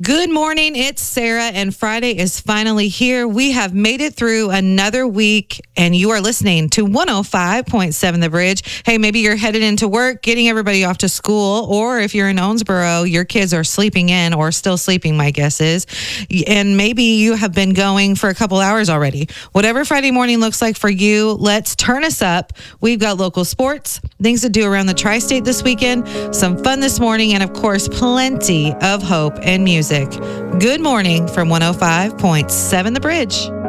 Good morning. It's Sarah, and Friday is finally here. We have made it through another week, and you are listening to 105.7 The Bridge. Hey, maybe you're headed into work, getting everybody off to school, or if you're in Owensboro, your kids are sleeping in or still sleeping, my guess is. And maybe you have been going for a couple hours already. Whatever Friday morning looks like for you, let's turn us up. We've got local sports, things to do around the tri-state this weekend, some fun this morning, and of course, plenty of hope and music. Good morning from 105.7 The Bridge.